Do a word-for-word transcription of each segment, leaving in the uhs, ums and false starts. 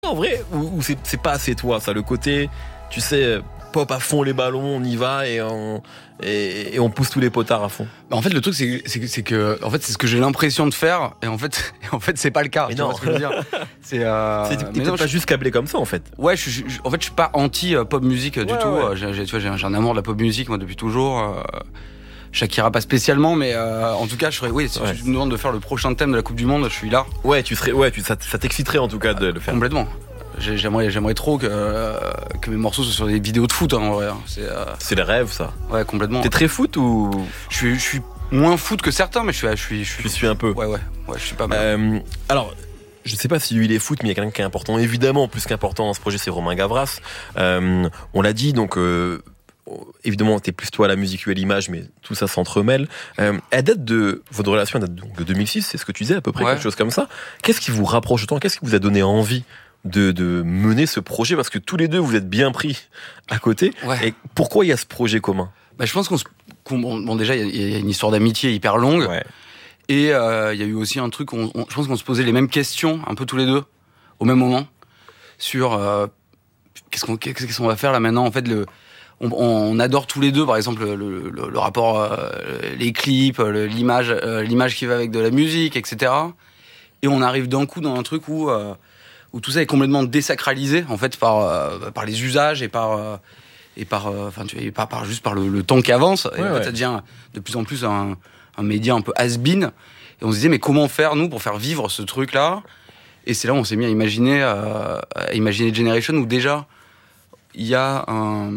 En vrai, ou, ou c'est, c'est pas assez toi, ça, le côté, tu sais, pop à fond les ballons, on y va et on, et, et on pousse tous les potards à fond. Bah en fait, le truc, c'est, c'est, c'est que, en fait, c'est ce que j'ai l'impression de faire, et en fait, en fait, c'est pas le cas. Mais tu non. vois ce que je veux dire. C'est, euh, c'est, t'es mais non, pas je, juste câblé comme ça, en fait. ouais, je, je, en fait, je suis pas anti euh, pop musique euh, du Ouais, tout. ouais. J'ai, j'ai, tu vois, j'ai un, j'ai un amour de la pop musique, moi, depuis toujours. Euh, Shakira pas spécialement, mais euh, en tout cas, je serais, oui, si Ouais. tu me demandes de faire le prochain thème de la Coupe du Monde, je suis là. Ouais, tu serais, ouais, tu, ça, ça t'exciterait en tout cas de le faire. Complètement. J'ai- J'aimerais, j'aimerais trop que, euh, que mes morceaux soient sur des vidéos de foot, hein, en vrai. C'est, euh, C'est le rêve, ça. ouais, complètement. T'es très foot ou Je suis, je suis moins foot que certains, mais je suis, je suis, je suis. tu suis un peu? Ouais, ouais, ouais, je suis pas mal. Euh, alors, je sais pas si lui il est foot, mais il y a quelqu'un qui est important. Évidemment, plus qu'important dans ce projet, c'est Romain Gavras. Euh, on l'a dit, donc euh, évidemment, t'es plus toi à la musique et à l'image, mais tout ça s'entremêle. Euh, elle date de votre relation, elle date donc de deux mille six, c'est ce que tu disais à peu près, Ouais. quelque chose comme ça. Qu'est-ce qui vous rapproche autant? Qu'est-ce qui vous a donné envie de, de mener ce projet? Parce que tous les deux, vous êtes bien pris à côté. Ouais. Et pourquoi il y a ce projet commun? Bah, je pense qu'on se, qu'on- bon, bon, déjà, il y, a- y a une histoire d'amitié hyper longue. Ouais. Et il euh, y a eu aussi un truc, on, on- je pense qu'on se posait les mêmes questions, un peu tous les deux, au même moment, sur euh, qu'est-ce qu'on qu'est-ce qu'on va faire là maintenant. En fait, le, on, on adore tous les deux, par exemple, le, le, le rapport, euh, les clips, le- l'image, euh, l'image qui va avec de la musique, et cetera. Et on arrive d'un coup dans un truc où, euh, où tout ça est complètement désacralisé, en fait, par, euh, par les usages et par... euh, et par, euh, enfin, tu et pas par juste par le, le temps qui avance. Et Ouais, en fait, ouais. ça devient de plus en plus un, un média un peu has-been. Et on se disait, mais comment faire, nous, pour faire vivre ce truc-là? Et c'est là où on s'est mis à imaginer, euh, à imaginer Generation, où déjà, il y a un...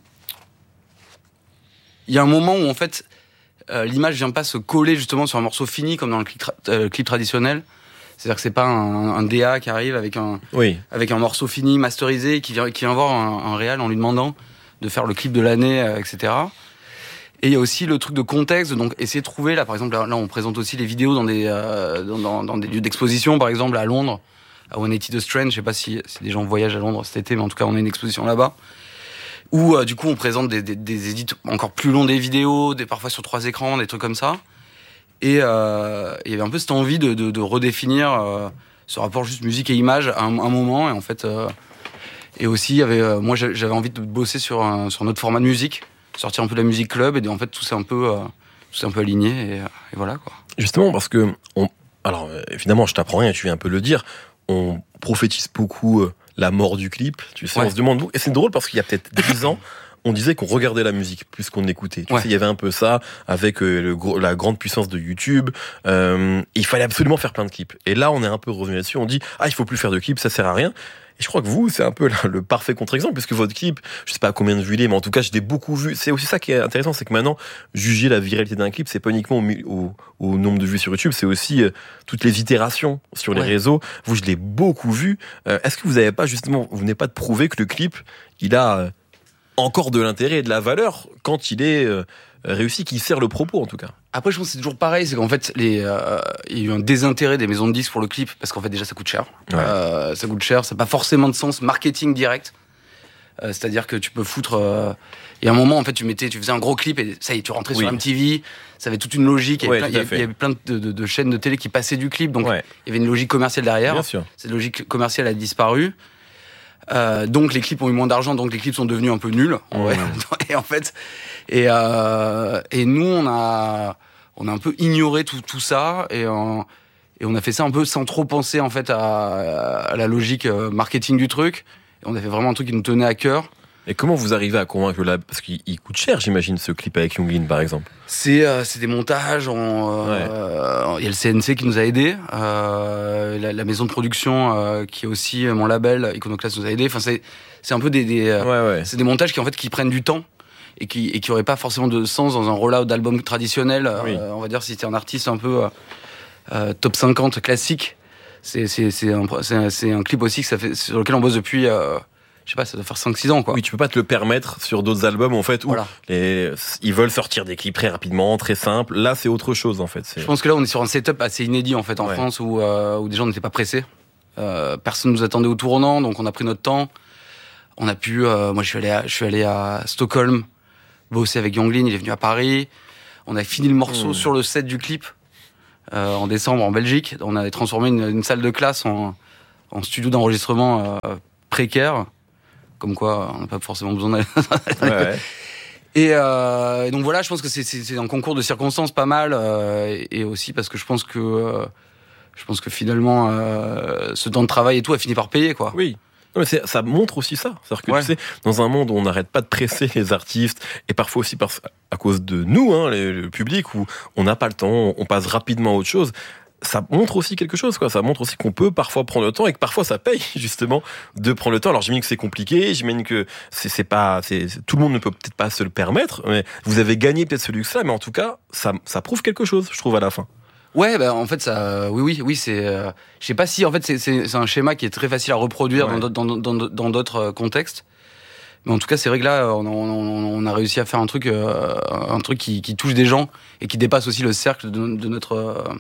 Il y a un moment où, en fait, euh, l'image vient pas se coller justement sur un morceau fini, comme dans le clip, tra- euh, clip traditionnel. C'est-à-dire que c'est pas un, un D A qui arrive avec un, Oui. avec un morceau fini, masterisé, qui vient, qui vient voir un, un réal en lui demandant de faire le clip de l'année, euh, et cetera. Et il y a aussi le truc de contexte, donc essayer de trouver, là par exemple, là, là, on présente aussi les vidéos dans des, euh, dans, dans, dans des lieux d'exposition, par exemple à Londres, à cent quatre-vingts The Strand, je sais pas si, si des gens voyagent à Londres cet été, mais en tout cas on a une exposition là-bas, où euh, du coup on présente des, des, des édits encore plus longs des vidéos, des, parfois sur trois écrans, des trucs comme ça. Et euh, il y avait un peu cette envie de, de, de redéfinir euh, ce rapport juste musique et image à un, un moment, et en fait... Euh, Et aussi, il y avait, euh, moi, j'avais envie de bosser sur un, sur notre format de musique, sortir un peu de la musique club, et en fait, tout s'est un peu, euh, tout s'est un peu aligné, et, et voilà, quoi. Justement, parce que, on, alors euh, évidemment, je t'apprends rien, tu viens un peu le dire, on prophétise beaucoup euh, la mort du clip, tu sais, Ouais. on se demande, et c'est drôle parce qu'il y a peut-être dix ans, on disait qu'on regardait la musique plus qu'on écoutait. Tu Ouais. sais, il y avait un peu ça avec euh, le gros, la grande puissance de YouTube. Euh, il fallait absolument faire plein de clips. Et là, on est un peu revenu là-dessus. On dit ah, il faut plus faire de clips, ça sert à rien. Et je crois que vous, c'est un peu le, le parfait contre-exemple, puisque votre clip, je sais pas à combien de vues il est, mais en tout cas, je l'ai beaucoup vu. C'est aussi ça qui est intéressant, c'est que maintenant, juger la viralité d'un clip, c'est pas uniquement au, mi- au, au nombre de vues sur YouTube, c'est aussi euh, toutes les itérations sur les Ouais. réseaux. Vous, je l'ai beaucoup vu. Euh, est-ce que vous avez pas justement, vous n'avez pas de prouver que le clip, il a euh, encore de l'intérêt et de la valeur quand il est euh, réussi, qu'il sert le propos en tout cas. Après, je pense que c'est toujours pareil, c'est qu'en fait, les, euh, il y a eu un désintérêt des maisons de disques pour le clip, parce qu'en fait, déjà, ça coûte cher. Ouais. Euh, ça coûte cher, ça n'a pas forcément de sens marketing direct. Euh, c'est-à-dire que tu peux foutre... Euh, et à un moment, en fait, tu mettais, tu faisais un gros clip, et ça y est, tu rentrais Oui. sur M T V, ça avait toute une logique, il y avait, Ouais, plein, tout il y à avait- fait. il y avait plein de, de, de chaînes de télé qui passaient du clip, donc Ouais, il y avait une logique commerciale derrière. bien sûr. Cette logique commerciale a disparu. Euh, donc les clips ont eu moins d'argent, donc les clips sont devenus un peu nuls. En Mmh. vrai. Et en fait, et, euh, et nous on a, on a un peu ignoré tout, tout ça et, euh, et on a fait ça un peu sans trop penser en fait à, à la logique euh, marketing du truc. Et on a fait vraiment un truc qui nous tenait à cœur. Et comment vous arrivez à convaincre la... Parce qu'il il coûte cher, j'imagine, ce clip avec Younglin, par exemple. C'est euh, c'est des montages. Il euh, y a le C N C qui nous a aidés, euh, la, la maison de production euh, qui est aussi mon label Iconoclast nous a aidés. Enfin c'est c'est un peu des, des euh, Ouais, ouais. c'est des montages qui en fait qui prennent du temps et qui et qui auraient pas forcément de sens dans un rollout d'album traditionnel. Oui. Euh, on va dire si t'es un artiste un peu euh, euh, top cinquante classique. C'est c'est c'est un c'est un, c'est un clip aussi que ça fait sur lequel on bosse depuis. Euh, je sais pas, ça doit faire cinq six ans quoi. Oui, tu peux pas te le permettre sur d'autres albums, en fait, où Voilà. les... ils veulent sortir des clips très rapidement, très simples. Là, c'est autre chose, en fait. C'est... Je pense que là, on est sur un setup assez inédit en fait en Ouais. France où, euh, où des gens n'étaient pas pressés. Euh, personne nous attendait au tournant, donc on a pris notre temps. On a pu. Euh, moi, je suis allé, à, je suis allé à Stockholm bosser avec Younglin. Il est venu à Paris. On a fini le morceau Mmh. sur le set du clip euh, en décembre en Belgique. On a transformé une, une salle de classe en en studio d'enregistrement euh, précaire, comme quoi on n'a pas forcément besoin d'aller. Ouais, ouais. Et, euh, et donc voilà, je pense que c'est, c'est, c'est un concours de circonstances pas mal, euh, et, et aussi parce que je pense que euh, je pense que finalement euh, ce temps de travail et tout a fini par payer, quoi. Oui. Non, mais c'est, ça montre aussi ça. C'est-à-dire que Ouais. tu sais, dans un monde où on n'arrête pas de presser les artistes, et parfois aussi par, à cause de nous, hein, les- le public, où on n'a pas le temps, on passe rapidement à autre chose. Ça montre aussi quelque chose, quoi. Ça montre aussi qu'on peut parfois prendre le temps et que parfois ça paye, justement, de prendre le temps. Alors, j'imagine que c'est compliqué, j'imagine que c'est, c'est pas, c'est, c'est- tout le monde ne peut peut-être pas se le permettre, mais vous avez gagné peut-être ce luxe-là, mais en tout cas, ça, ça prouve quelque chose, je trouve, à la fin. Ouais, bah en fait ça, oui, oui, oui, c'est, euh, je sais pas si en fait c'est, c'est, c'est un schéma qui est très facile à reproduire Ouais. dans, d'autres- dans, dans, dans d'autres euh, contextes. Mais en tout cas, c'est vrai que là, on, on, on a réussi à faire un truc, euh, un truc qui, qui touche des gens et qui dépasse aussi le cercle de, de notre,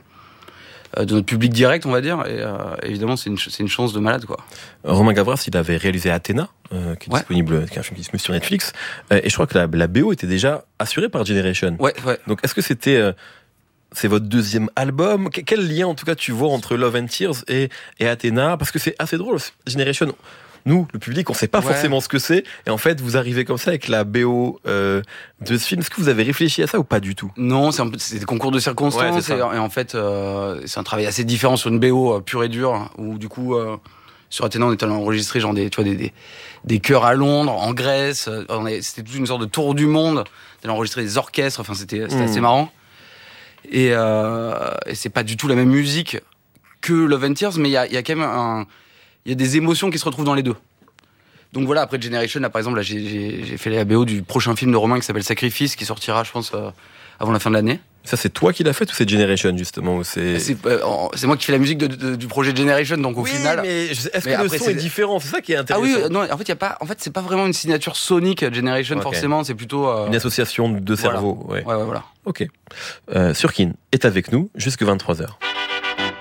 euh, de notre public direct, on va dire. Et euh, évidemment, c'est une, ch- c'est une chance de malade, quoi. Romain Gavras, il avait réalisé Athéna, euh, qui est Ouais. disponible, qui est un film qui se met sur Netflix, euh, et je crois que la, la B O était déjà assurée par Generation. Ouais, ouais. Donc, est-ce que c'était, euh, c'est votre deuxième album? Que- Quel lien, en tout cas, tu vois entre Love and Tears et, et Athéna? Parce que c'est assez drôle. Generation, nous, le public, on sait pas Ouais. forcément ce que c'est. Et en fait, vous arrivez comme ça avec la B O euh, de ce film. Est-ce que vous avez réfléchi à ça ou pas du tout? Non, c'est un peu, c'est des concours de Ouais, circonstances. c'est et, ça. et en fait, euh, c'est un travail assez différent sur une B O euh, pure et dure, où du coup, euh, sur Athéna, on était allé enregistrer genre des, tu vois, des, des, des chœurs à Londres, en Grèce. euh, on est- C'était toute une sorte de tour du monde. On allait enregistrer des orchestres. Enfin, c'était, c'était Mmh. assez marrant. Et, euh, et c'est pas du tout la même musique que Love and Tears, mais il y a, il y a quand même un, il y a des émotions qui se retrouvent dans les deux. Donc voilà, après Generation, là par exemple, là, j'ai, j'ai, j'ai fait la B O du prochain film de Romain qui s'appelle Sacrifice, qui sortira, je pense, euh, avant la fin de l'année. Ça, c'est toi qui l'as fait ou c'est Generation, justement, ou c'est... C'est, euh, en- c'est moi qui fais la musique de, de- du projet Generation, donc au Oui, final. mais je sais- est-ce Mais que le après, son c'est- est différent? C'est ça qui est Ah intéressant. oui, euh, non, en fait, il y a pas, en fait, c'est pas vraiment une signature sonique Generation Ok. forcément, c'est plutôt. euh, Une association de Voilà. cerveaux, ouais. Ouais, ouais, voilà. Ok. Euh, Surkin est avec nous jusque vingt-trois heures.